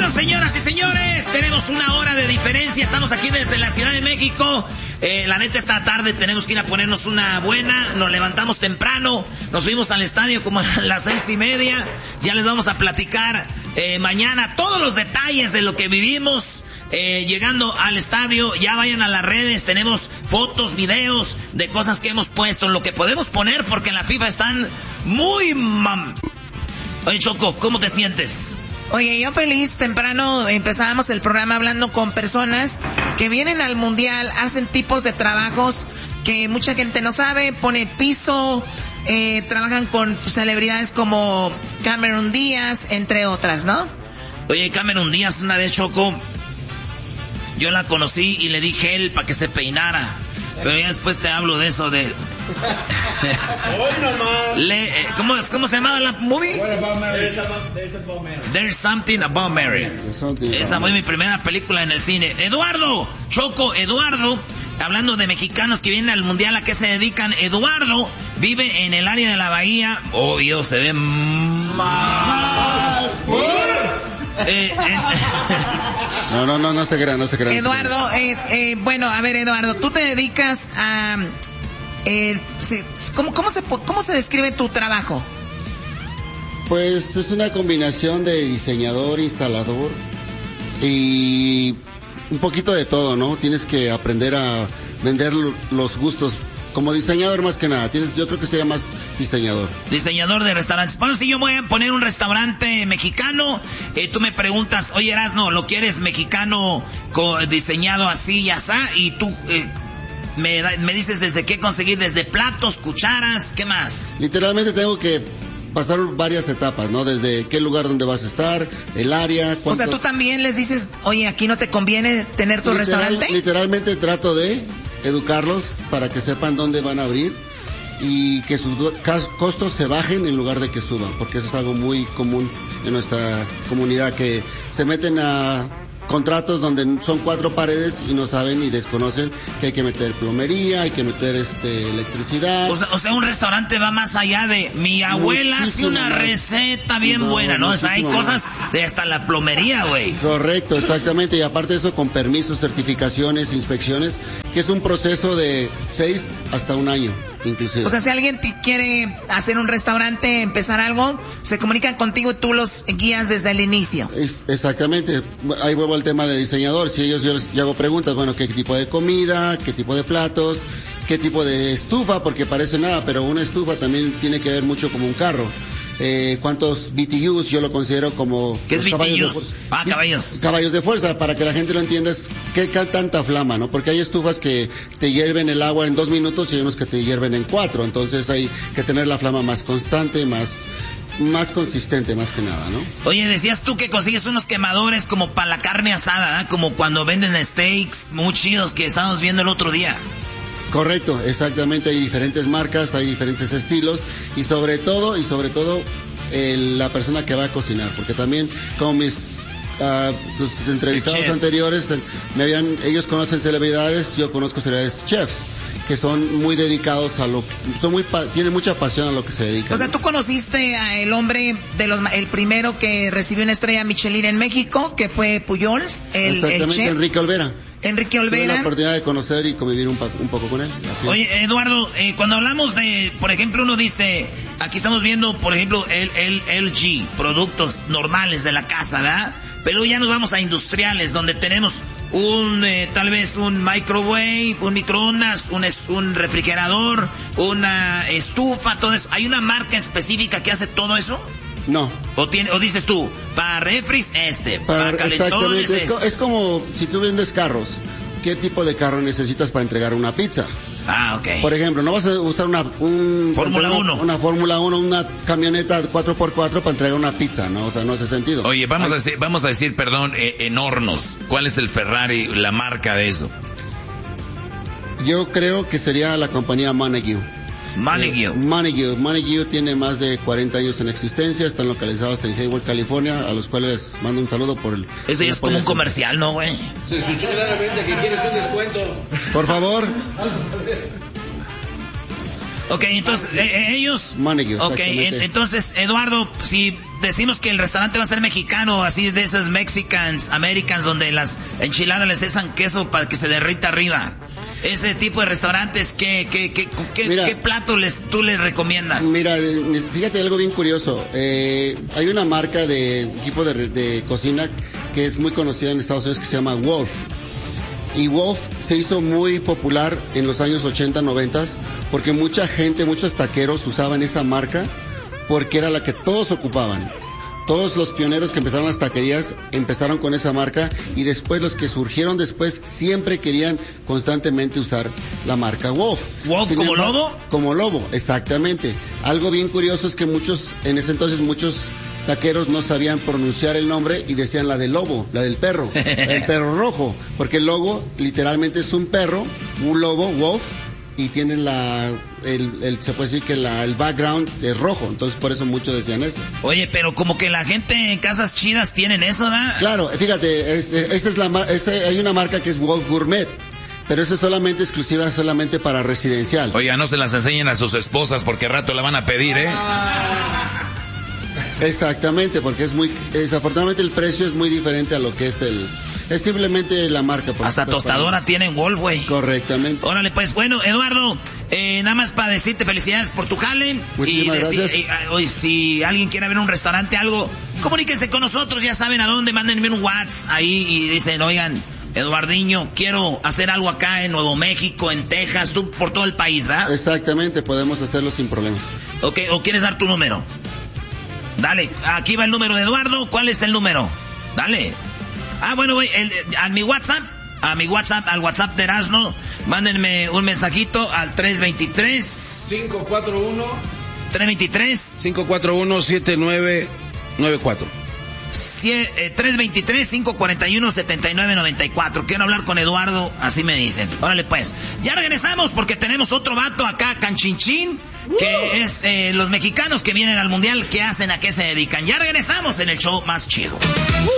Bueno, señoras y señores, tenemos una hora de diferencia. Estamos aquí desde la Ciudad de México. La neta, esta tarde tenemos que ir a ponernos una buena. Nos levantamos temprano. Nos fuimos al estadio como a las 6:30. Ya les vamos a platicar mañana todos los detalles de lo que vivimos. Llegando al estadio, ya vayan a las redes, tenemos fotos, videos de cosas que hemos puesto, lo que podemos poner, porque en la FIFA están muy Oye, Choco, ¿cómo te sientes? Oye, yo feliz. Temprano empezábamos el programa hablando con personas que vienen al mundial, hacen tipos de trabajos que mucha gente no sabe, pone piso, trabajan con celebridades como Cameron Díaz, entre otras, ¿no? Oye, Cameron Díaz, una vez, Choco, yo la conocí y le di gel para que se peinara. Pero ya después te hablo de eso de... ¿Cómo se llamaba la movie? There's Something About Mary. Esa fue mi primera película en el cine. Eduardo, Choco, Eduardo, hablando de mexicanos que vienen al mundial, ¿a qué se dedican? Eduardo vive en el área de la bahía. Obvio, se ve más... No se crean. Eduardo, bueno, a ver, Eduardo, tú te dedicas a... ¿Cómo se describe tu trabajo? Pues es una combinación de diseñador, instalador y un poquito de todo, ¿no? Tienes que aprender a vender los gustos. Como diseñador más que nada, yo creo que sería más diseñador. Diseñador de restaurantes. Pues si yo voy a poner un restaurante mexicano, tú me preguntas, oye Erasno, ¿lo quieres mexicano diseñado así y así? Y tú me dices desde qué conseguir, desde platos, cucharas, ¿qué más? Literalmente tengo que pasar varias etapas, ¿no? Desde qué lugar donde vas a estar, el área... O sea, tú también les dices, oye, aquí no te conviene tener tu restaurante. Literalmente trato de educarlos para que sepan dónde van a abrir y que sus costos se bajen en lugar de que suban, porque eso es algo muy común en nuestra comunidad, que se meten a contratos donde son 4 paredes y no saben y desconocen que hay que meter plomería, hay que meter electricidad. O sea, un restaurante va más allá de mi abuela hace una receta bien buena, ¿no? O sea, hay cosas de hasta la plomería, güey. Correcto, exactamente, y aparte de eso con permisos, certificaciones, inspecciones, que es un proceso de 6 hasta 1 año, inclusive. O sea, si alguien quiere hacer un restaurante, empezar algo, se comunican contigo y tú los guías desde el inicio. Exactamente, ahí vuelvo al tema de diseñador. Si yo les hago preguntas, bueno, qué tipo de comida, qué tipo de platos, qué tipo de estufa, porque parece nada, pero una estufa también tiene que ver mucho como un carro. ¿Cuántos BTUs? Yo lo considero como... ¿Qué es BTUs? Caballos. Caballos de fuerza, para que la gente lo entienda, es qué tanta flama, ¿no? Porque hay estufas que te hierven el agua en 2 minutos y hay unos que te hierven en 4, entonces hay que tener la flama más constante, más consistente, más que nada, ¿no? Oye, decías tú que consigues unos quemadores como para la carne asada, ¿eh? Como cuando venden steaks muy chidos que estábamos viendo el otro día. Correcto, exactamente, hay diferentes marcas, hay diferentes estilos y sobre todo la persona que va a cocinar, porque también como mis los entrevistados anteriores ellos conocen celebridades, yo conozco celebridades chefs que son muy dedicados a tienen mucha pasión a lo que se dedican. O sea, tú conociste a el hombre el primero que recibió una estrella Michelin en México, que fue Pujols, el chef. Enrique Olvera. Tuve la oportunidad de conocer y convivir un poco con él. Oye, Eduardo, cuando hablamos de, por ejemplo, uno dice, aquí estamos viendo, por ejemplo, el LG, productos normales de la casa, ¿verdad? Pero ya nos vamos a industriales, donde tenemos tal vez un microwave, un microondas, un refrigerador, una estufa, todo eso. ¿Hay una marca específica que hace todo eso? No. O dices tú, para refris para calentones es como si tú vendes carros. ¿Qué tipo de carro necesitas para entregar una pizza? Ah, ok. Por ejemplo, no vas a usar una Fórmula 1. Una Fórmula 1, una camioneta 4x4 para entregar una pizza, ¿no? O sea, no hace sentido. Oye, vamos a decir, perdón, en hornos. ¿Cuál es el Ferrari, la marca de eso? Yo creo que sería la compañía Montague. Montague tiene más de 40 años en existencia, están localizados en Hayward, California, a los cuales mando un saludo por el... Ese es como un comercial, ¿no, güey? Se escuchó claramente que quieres un descuento. Por favor. Ok, entonces, ellos... Montague, ok, entonces, Eduardo, si decimos que el restaurante va a ser mexicano, así de esos Americans, donde las enchiladas les echan queso para que se derrita arriba. Ese tipo de restaurantes, ¿qué plato tú les recomiendas? Mira, fíjate algo bien curioso. Hay una marca de equipo de cocina que es muy conocida en Estados Unidos que se llama Wolf. Y Wolf se hizo muy popular en los años 80, 90 porque muchos taqueros usaban esa marca porque era la que todos ocupaban. Todos los pioneros que empezaron las taquerías empezaron con esa marca y después los que surgieron después siempre querían constantemente usar la marca Wolf. ¿Wolf como lobo? Como lobo, exactamente. Algo bien curioso es que en ese entonces muchos taqueros no sabían pronunciar el nombre y decían la del lobo, la del perro, el perro rojo, porque el logo literalmente es un perro, un lobo, Wolf, y tienen se puede decir que el background es rojo, entonces por eso muchos decían eso. Oye, pero como que la gente en casas chidas tienen eso, ¿verdad? Claro, fíjate, hay una marca que es Wolf Gourmet, pero eso es exclusiva para residencial. Oiga, no se las enseñen a sus esposas porque rato la van a pedir, ¿eh? Exactamente, porque desafortunadamente el precio es muy diferente a lo que es es simplemente la marca. Hasta tostadora tienen Wolf, güey. Correctamente. Órale, pues, bueno, Eduardo, nada más para decirte felicidades por tu jale. Muchísimas gracias. Si alguien quiere ver un restaurante, algo, comuníquense con nosotros, ya saben a dónde, mándenme un WhatsApp ahí y dicen, oigan, Eduardiño, quiero hacer algo acá en Nuevo México, en Texas, tú por todo el país, ¿verdad? Exactamente, podemos hacerlo sin problemas. Ok, ¿o quieres dar tu número? Dale, aquí va el número de Eduardo. ¿Cuál es el número? Dale. Bueno, güey, al WhatsApp de Erasmo, mándenme un mensajito al 323-541-7994. 323-541-7994. Quiero hablar con Eduardo, así me dicen. Órale pues, ya regresamos porque tenemos otro vato acá, Canchinchín, que es los mexicanos que vienen al mundial, ¿qué hacen? ¿A qué se dedican? Ya regresamos en el show más chido.